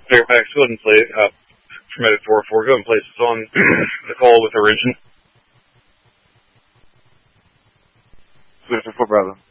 Fairfax, go ahead and play from Edit 404. Go ahead and play this song, The Call with Origin. Listen for brother.